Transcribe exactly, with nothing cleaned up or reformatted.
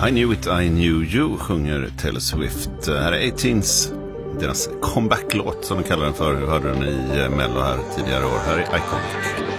I knew it, I knew you, sjunger Taylor Swift. Här är eighteens, deras comeback-låt som de kallar den för. Vi hörde den i Mello här tidigare år. Här är Iconic.